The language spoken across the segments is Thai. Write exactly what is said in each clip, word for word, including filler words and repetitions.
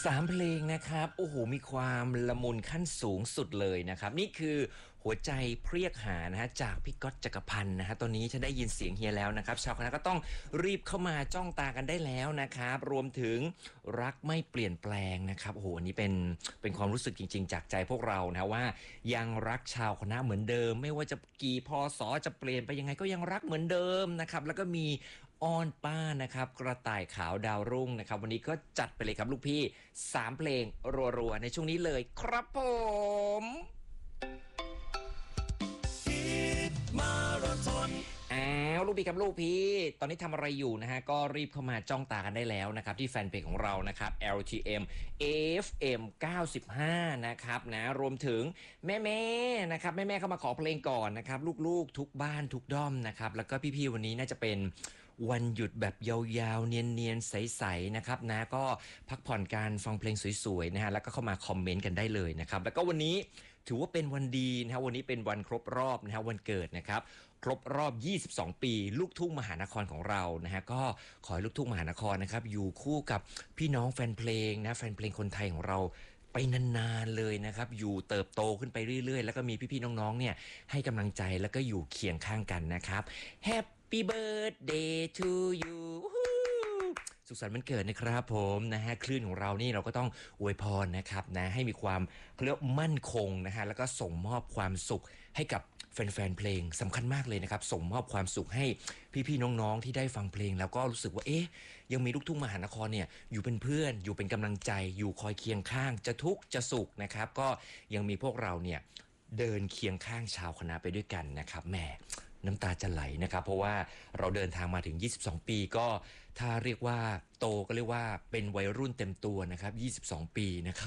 สามเพลงนะครับโอ้โหมีความละมุนขั้นสูงสุดเลยนะครับนี่คือหัวใจเพรียกหานะฮะจากพี่ก๊อตจักรพันธ์นะฮะตอนนี้จะได้ยินเสียงเฮียแล้วนะครับชาวคณะก็ต้องรีบเข้ามาจ้องตากันได้แล้วนะครับรวมถึงรักไม่เปลี่ยนแปลงนะครับโอ้โหอันนี้เป็นเป็นความรู้สึกจริงๆจากใจพวกเรานะว่ายังรักชาวคณะเหมือนเดิมไม่ว่าจะกี่พศจะเปลี่ยนไปยังไงก็ยังรักเหมือนเดิมนะครับแล้วก็มีอ้อนป้านะครับกระต่ายขาวดาวรุ่งนะครับวันนี้ก็จัดไปเลยครับลูกพี่สามเพลงรัวๆในช่วงนี้เลยครับผมมาราธอนอ้าวลูกพี่ครับลูกพี่ตอนนี้ทำอะไรอยู่นะฮะก็รีบเข้ามาจ้องตากันได้แล้วนะครับที่แฟนเพจของเรานะครับ แอล ที เอ็ม เอ เอฟ เอ็ม เก้าสิบห้านะครับนะรวมถึงแม่ๆนะครับแม่ๆเข้ามาขอเพลงก่อนนะครับลูกๆทุกบ้านทุกด้อมนะครับแล้วก็พี่ๆวันนี้น่าจะเป็นวันหยุดแบบยาวๆเนียนๆใสๆนะครับนะก็พักผ่อนการฟังเพลงสวยๆนะฮะแล้วก็เข้ามาคอมเมนต์กันได้เลยนะครับแล้วก็วันนี้ถือว่าเป็นวันดีนะฮะวันนี้เป็นวันครบรอบนะฮะวันเกิดนะครับครบรอบยี่สิบสองปีลูกทุ่งมหานครของเรานะฮะก็ขอให้ลูกทุ่งมหานครนะครับอยู่คู่กับพี่น้องแฟนเพลงนะแฟนเพลงคนไทยของเราไปนานๆเลยนะครับอยู่เติบโตขึ้นไปเรื่อยๆแล้วก็มีพี่ๆน้องๆเนี่ยให้กำลังใจแล้วก็อยู่เคียงข้างกันนะครับ Happy birthday to you สุขสันต์วันเกิดนะครับผมนะฮะคลื่นของเรานี่เราก็ต้องอวยพรนะครับนะให้มีความเรียกมั่นคงนะฮะแล้วก็ส่งมอบความสุขให้กับแฟนๆเพลงสำคัญมากเลยนะครับส่งมอบความสุขให้พี่ๆน้องๆที่ได้ฟังเพลงแล้วก็รู้สึกว่าเอ๊ะยังมีลูกทุ่งมหานครเนี่ยอยู่เป็นเพื่อนอยู่เป็นกำลังใจอยู่คอยเคียงข้างจะทุกข์จะสุขนะครับก็ยังมีพวกเราเนี่ยเดินเคียงข้างชาวคณะไปด้วยกันนะครับแหมน้ำตาจะไหลนะครับเพราะว่าเราเดินทางมาถึงยี่สิบสองปีก็ถ้าเรียกว่าโตก็เรียกว่าเป็นวัยรุ่นเต็มตัวนะครับยี่สิบสองปีนะครับ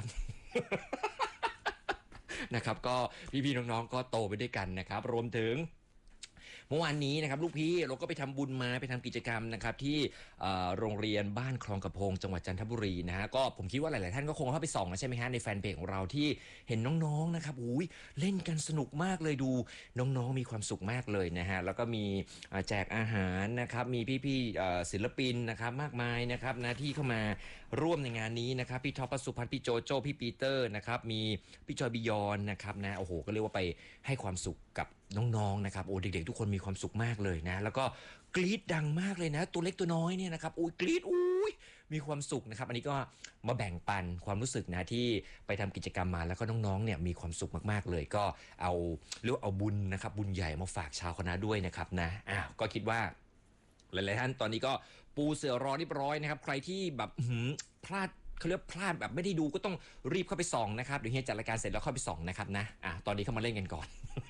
นะครับก็พี่ๆน้องๆก็โตไปด้วยกันนะครับรวมถึงเมื่อวานนี้นะครับลูกพี่เราก็ไปทำบุญมาไปทำกิจกรรมนะครับที่โรงเรียนบ้านคลองกระพงจังหวัดจันทบุรีนะฮะก็ผมคิดว่าหลายๆท่านก็คงเข้าไปส่องนะใช่ไหมฮะในแฟนเพจของเราที่เห็นน้องๆนะครับอุ้ยเล่นกันสนุกมากเลยดูน้องๆมีความสุขมากเลยนะฮะแล้วก็มีแจกอาหารนะครับมีพี่ๆศิลปินนะครับมากมายนะครับนะที่เข้ามาร่วมในงานนี้นะครับพี่ท็อปสุพัฒน์พี่โจโจ้พี่ปีเตอร์นะครับมีพี่จอยบิยอนนะครับนะโอ้โหก็เรียกว่าไปให้ความสุขกับน้องๆนะครับโอ้เด็กๆทุกคนมีความสุขมากเลยนะแล้วก็กรี๊ดดังมากเลยนะตัวเล็กตัวน้อยเนี่ยนะครับอุ้ยกรี๊ดอุ้ยมีความสุขนะครับอันนี้ก็มาแบ่งปันความรู้สึกนะที่ไปทำกิจกรรมมาแล้วก็น้องๆเนี่ยมีความสุขมากๆเลยก็เอาเรียกเอาบุญนะครับบุญใหญ่มาฝากชาวคณะด้วยนะครับนะอ้าวก็คิดว่าหลายๆท่านตอนนี้ก็ปูเสือรอเรียบร้อยนะครับใครที่แบบพลาดเขาเรียกพลาดแบบไม่ได้ดูก็ต้องรีบเข้าไปส่องนะครับเดี๋ยวเฮียจัดรายการเสร็จแล้วเข้าไปส่องนะครับนะอ่ะตอนนี้เข้ามาเล่นกันก่อน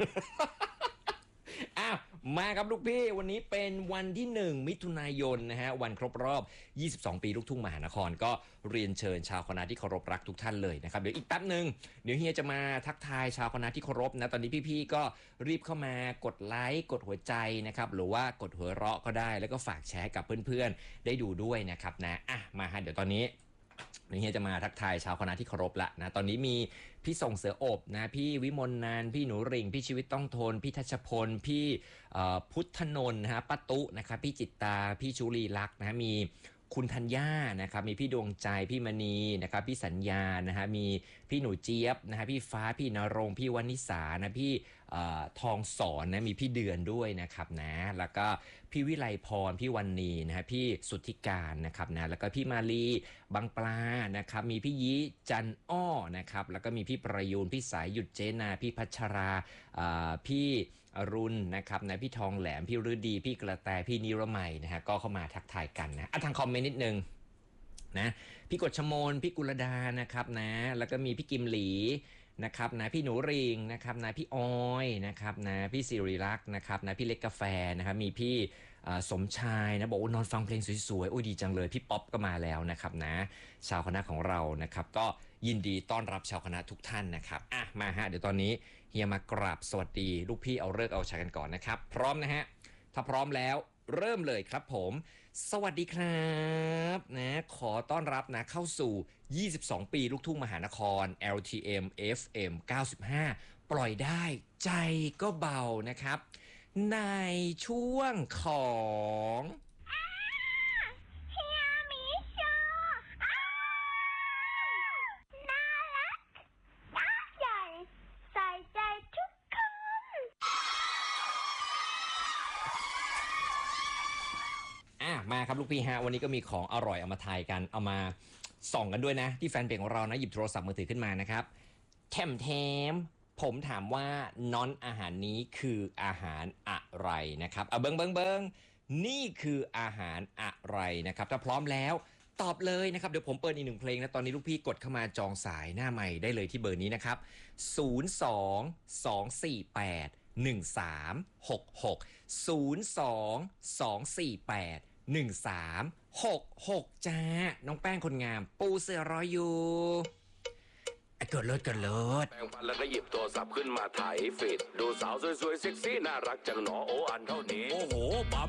อ้าวมาครับลูกพี่วันนี้เป็นวันที่หนึ่งมิถุนายนนะฮะวันครบรอบยี่สิบสองปีลูกทุ่งมหานครก็เรียนเชิญชาวคณะที่เคารพรักทุกท่านเลยนะครับเดี๋ยวอีกแป๊บนึงเดี๋ยวเฮียจะมาทักทายชาวคณะที่เคารพนะตอนนี้พี่ๆก็รีบเข้ามากดไลค์กดหัวใจนะครับหรือว่ากดหัวเราะก็ได้แล้วก็ฝากแชร์กับเพื่อนๆได้ดูด้วยนะครับนะอ่ะมาฮะเดี๋ยวตอนนี้นี่เฮียจะมาทักทายชาวคณะที่เคารพละนะตอนนี้มีพี่ส่งเสืออบนะพี่วิมลนานพี่หนูริ่งพี่ชีวิตต้องทนพี่ทัชพลพี่พุทธนนท์นะฮะป้าตุนะครับพี่จิตตาพี่ชุลีลักษณ์นะฮะมีคุณธัญญานะครับมีพี่ดวงใจพี่มณีนะครับพี่สัญญานะฮะมีพี่หนูเจี๊ยบนะฮะพี่ฟ้าพี่นรงพี่วณิสานะพี่ทองสอนนะมีพี่เดือนด้วยนะครับนะแล้วก็พี่วิไลพรพี่วันนีนะฮะพี่สุทธิการนะครับนะแล้วก็พี่มาลีบางปลานะครับมีพี่ยีจันอ้อนะครับแล้วก็มีพี่ประยูนพี่สายหยุดเจนาพี่พัชราพี่อรุณนะครับนะพี่ทองแหลมพี่ฤดีพี่กระแตพี่นิรมัยนะฮะก็เข้ามาทักทายกันนะอ่ะทางคอมเมนต์นิดนึงนะพี่กฎชมนพี่กุลดานะครับนะแล้วก็มีพี่กิมหลีนะครับนะพี่หนูริงนะครับนะพี่ออยนะครับนะพี่สิริรักษ์นะครับนะพี่เล็กกาแฟนะครับมีพี่สมชายนะบอกว่านอนฟังเพลงสวยๆโอ้ยดีจังเลยพี่ป๊อปก็มาแล้วนะครับนะชาวคณะของเรานะครับก็ยินดีต้อนรับชาวคณะทุกท่านนะครับอ่ะมาฮะเดี๋ยวตอนนี้เฮียมากราบสวัสดีลูกพี่เอาเลิกเอาชัยกันก่อนนะครับพร้อมนะฮะถ้าพร้อมแล้วเริ่มเลยครับผมสวัสดีครับนะขอต้อนรับนะเข้าสู่ยี่สิบสองปีลูกทุ่งมหานคร แอล ที เอ็ม เอฟ เอ็ม เก้าสิบห้าปล่อยได้ใจก็เบานะครับในช่วงของเฮียมีโชว์มาครับลูกพี่ฮะวันนี้ก็มีของอร่อยเอามาทายกันเอามาส่องกันด้วยนะ ที่แฟนเพจของเรานะหยิบโทรศัพท์มือถือขึ้นมานะครับแถมแถมผมถามว่าน้อนอาหารนี้คืออาหารอะไรนะครับเอาเบิงเบิงเบิงนี่คืออาหารอะไรนะครับถ้าพร้อมแล้วตอบเลยนะครับเดี๋ยวผมเปิดอีกหนึ่งเพลงนะตอนนี้ลูกพี่กดเข้ามาจองสายหน้าใหม่ได้เลยที่เบอร์นี้นะครับศูนย์ สอง สอง สี่ แปด หนึ่ง สาม หก หก ศูนย์ สอง สอง สี่ แปด หนึ่ง สาม หก หกจ้าน้องแป้งคนงามปูเสือรออยู่เกิดเลิศเกิดเลิศแปรงฟันแล้วก็หยิบโทรศัพท์ขึ้นมาถ่ายฟีดดูสาวสวยๆเซ็กซี่น่ารักจังหนอโออันเท่านี้โอ้โห